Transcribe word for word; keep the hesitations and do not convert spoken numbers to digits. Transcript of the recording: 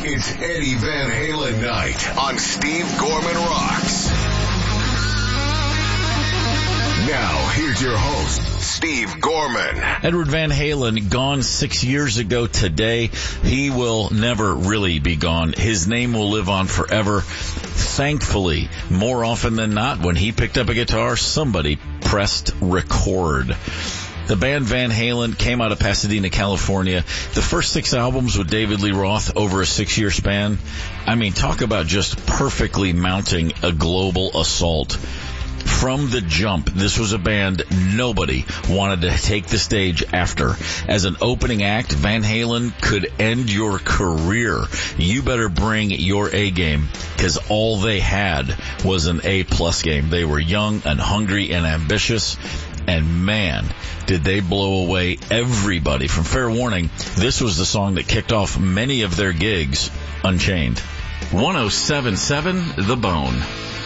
It's Eddie Van Halen night on Steve Gorman Rocks. Now, here's your host, Steve Gorman. Edward Van Halen, gone six years ago today. He will never really be gone. His name will live on forever. Thankfully, more often than not, when he picked up a guitar, somebody pressed record. The band Van Halen came out of Pasadena, California. The first six albums with David Lee Roth over a six-year span. I mean, talk about just perfectly mounting a global assault. From the jump, this was a band nobody wanted to take the stage after. As an opening act, Van Halen could end your career. You better bring your A game, because all they had was an A-plus game. They were young and hungry and ambitious. And man, did they blow away everybody. From Fair Warning, this was the song that kicked off many of their gigs, Unchained. one oh seven point seven The Bone.